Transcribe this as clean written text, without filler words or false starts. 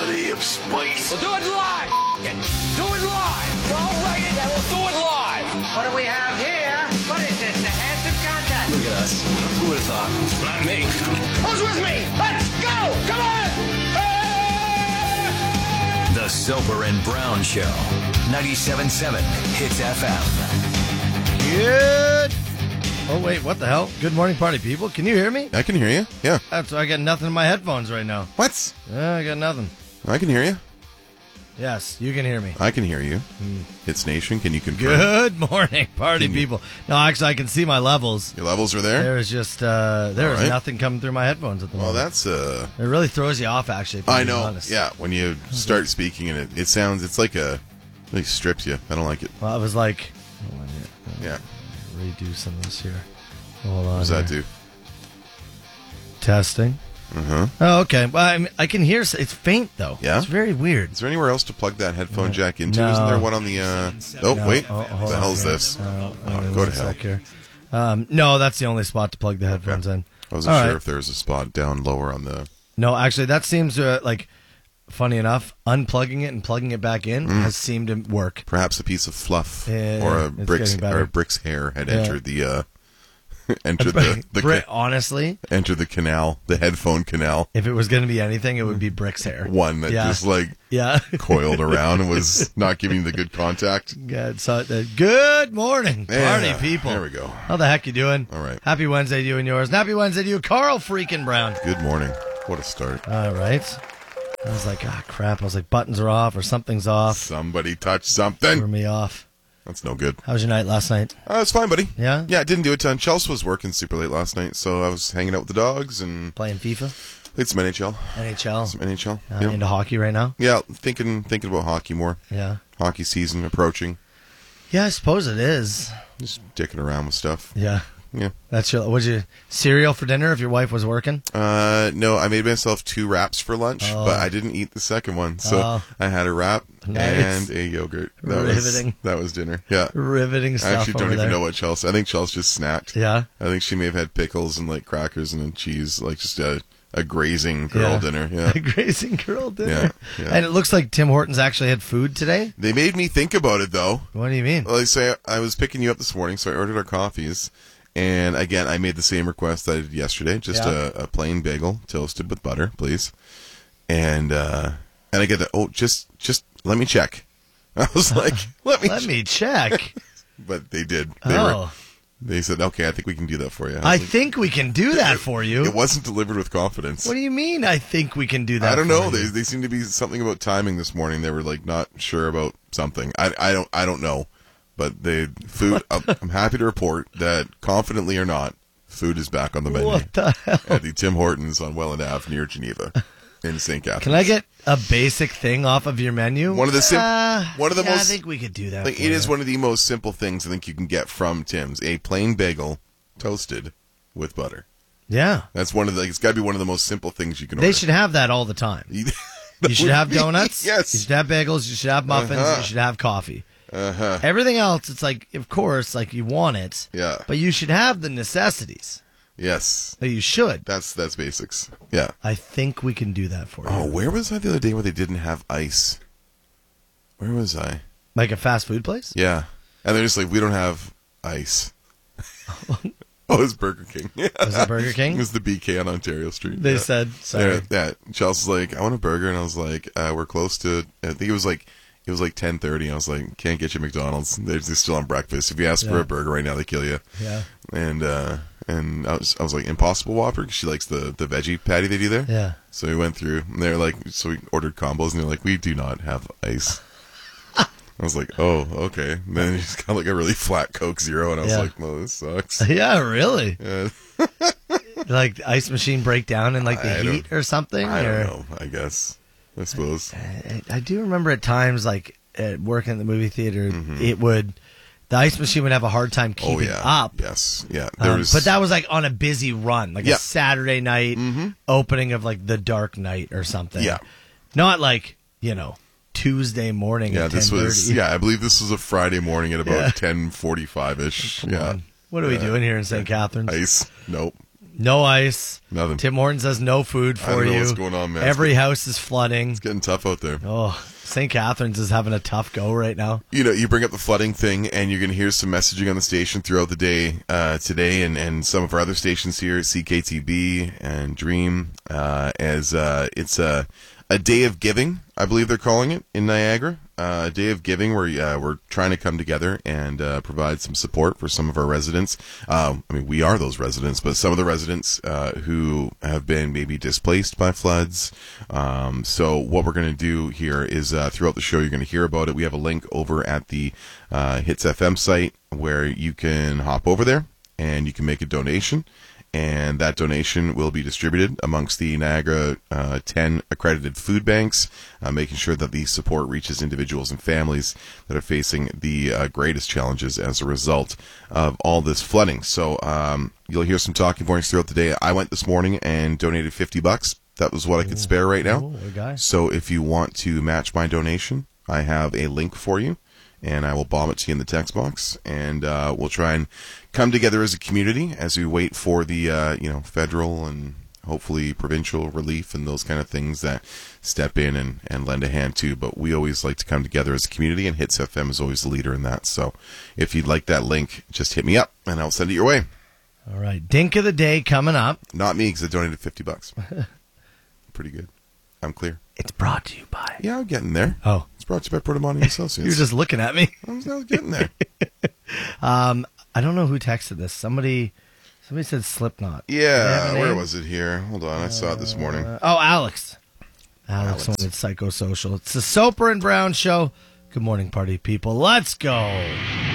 body of spice. We'll do it live. Do it live. We'll write it and we'll do it live. What do we have here? What is this? The handsome contest. Look at us. Who would have thought? Not me. Who's with me? Let's go! Come on! The Soper and Brown Show. 97.7 Hits FM. Good. Oh, wait, what the hell? Good morning, party people. Can you hear me? I can hear you. Yeah. I got nothing in my headphones right now. What? I got nothing. I can hear you. Yes, you can hear me. I can hear you. Hits Nation, can you confirm? Good morning, party people. No, actually, I can see my levels. Your levels are there? There is just, there is right. nothing coming through my headphones at the Well, moment. that's, It really throws you off, actually, if I'm I being know. honest. Yeah, when you start speaking and it sounds, it's like it strips you. I don't like it. Well, I was like, hold on here. Yeah. Redo some of this here. Hold on. What does that here. do? Testing. Uh-huh. Oh, okay. Well, I can hear. It's faint though. Yeah? It's very weird. Is there anywhere else to plug that headphone jack into? No. Isn't there one on the, Oh, No. wait. Oh, What hold the on hell is here. this? Go go to hell. Here. No, that's the only spot to plug the headphones in. I wasn't All sure right. if there was a spot down lower on the... No, actually, that seems to, funny enough, unplugging it and plugging it back in has seemed to work. Perhaps a piece of fluff Yeah, or it's brick's getting better. or brick's hair had Yeah. entered the Honestly, entered the canal, the headphone canal. if it was going to be anything, it would be Brick's hair. One that Yeah. just Yeah. coiled around and was not giving the good contact. Good morning, party Yeah, people. there we go. How the heck you doing? All right. Happy Wednesday to you and yours. And happy Wednesday to you, Carl freaking Brown. Good morning. What a start. All right. I was like, crap. I was like, buttons are off or something's off. Somebody touched Threw something. me off. That's no good. How was your night last night? It's fine, buddy. Yeah? Yeah, I didn't do a ton. Chelsea was working super late last night, so I was hanging out with the dogs and Playing FIFA? played some NHL. NHL? Some NHL. Into hockey right now? Yeah, thinking about hockey more. Yeah. Hockey season approaching. Yeah, I suppose it is. Just dicking around with stuff. Yeah. Yeah. That's was you cereal for dinner if your wife was working? No, I made myself 2 wraps for lunch, Oh. but I didn't eat the second one. So Oh. I had a wrap Nice. and a yogurt. Riveting. That was dinner. Yeah. Riveting I stuff actually don't over even there. know what Chelsea. I think Chelsea just snacked. Yeah. I think she may have had pickles and crackers and then cheese, just a grazing girl Yeah. dinner. Yeah. A grazing girl dinner. Yeah, yeah. And it looks like Tim Hortons actually had food today. They made me think about it though. What do you mean? Well, they say I was picking you up this morning, so I ordered our coffees. And again, I made the same request that I did yesterday, just Yeah. a plain bagel toasted with butter, please. And I get that. Just let me check. I was like, let me check. But they did. They said, okay, I think we can do that for you. I was like, think we can do that for you. it wasn't delivered with confidence. What do you mean? I think we can do that. I don't for know. you? They seem to be something about timing this morning. They were not sure about something. I don't know. But food. I'm happy to report that, confidently or not, food is back on the menu What the hell? at the Tim Hortons on Welland Ave near Geneva, in St. Catharines. Can I get a basic thing off of your menu? One of the most. I think we could do that. It for is you. one of the most simple things I think you can get from Tim's: a plain bagel toasted with butter. Yeah. That's one of the. It's got to be one of the most simple things you can order. They should have that all the time. You should have donuts. Yes. You should have bagels. You should have muffins. You should have coffee. Everything else, it's of course, you want it. Yeah. But you should have the necessities. Yes. You should. That's basics. Yeah. I think we can do that for you. Oh, where was I the other day where they didn't have ice? Where was I? Like a fast food place? Yeah. And they're just like, we don't have ice. Oh, it was Burger King. Yeah. Was it Burger King? It was the BK on Ontario Street. They Yeah. said, sorry. Yeah. Chelsea's like, I want a burger. And I was like, we're close to, I think it was like 10:30. I was like, can't get you McDonald's. They're still on breakfast. If you ask for a burger right now, they kill you. Yeah. And I was like, Impossible Whopper, because she likes the veggie patty they do there. Yeah. So we went through, and they're like, so we ordered combos, and they're like, we do not have ice. I was like, oh, okay. And then he's got a really flat Coke Zero, and I was Yeah. like, well, this sucks. Yeah, really? Yeah. Like the ice machine breakdown in the I heat or something? I don't know, I guess. I suppose. I do remember at times, at working at the movie theater, the ice machine would have a hard time keeping Oh, yeah. up. Yes. Yeah. There was, But that was on a busy run, Yeah. a Saturday night opening of The Dark Knight or something. Yeah. Not Tuesday morning yeah, at 10:30. this was, I believe this was a Friday morning at about 10:45-ish. Come Yeah. on. What are we doing here in St. Catharines? Ice. Nope. No ice. Nothing. Tim Hortons has no food I for don't know you. what's going on, man. Every house is flooding. It's getting tough out there. Oh, St. Catharines is having a tough go right now. You know, you bring up the flooding thing, and you're going to hear some messaging on the station throughout the day today, and some of our other stations here, CKTB and Dream, as it's a day of giving, I believe they're calling it, in Niagara. A day of giving where we're trying to come together and provide some support for some of our residents. I mean, we are those residents, but some of the residents who have been maybe displaced by floods. So what we're going to do here is throughout the show, you're going to hear about it. We have a link over at the Hits FM site where you can hop over there and you can make a donation. And that donation will be distributed amongst the Niagara 10 accredited food banks, making sure that the support reaches individuals and families that are facing the greatest challenges as a result of all this flooding. So you'll hear some talking points throughout the day. I went this morning and donated $50. That was what I could spare right now. So if you want to match my donation, I have a link for you. And I will bomb it to you in the text box, and we'll try and come together as a community as we wait for the federal and hopefully provincial relief and those kind of things that step in and lend a hand to. But we always like to come together as a community, and Hits FM is always the leader in that. So if you'd like that link, just hit me up, and I'll send it your way. All right, Dink of the Day coming up. Not me, because I donated $50. Pretty good. I'm clear. It's brought to you by... Yeah, I'm getting there. Oh. It's brought to you by Portamani Associates. You're just looking at me. I was getting there. I don't know who texted this. Somebody said Slipknot. Yeah, where was it here? Hold on, I saw it this morning. Alex. Alex on Psychosocial. It's the Soper and Brown Show. Good morning, party people. Let's go.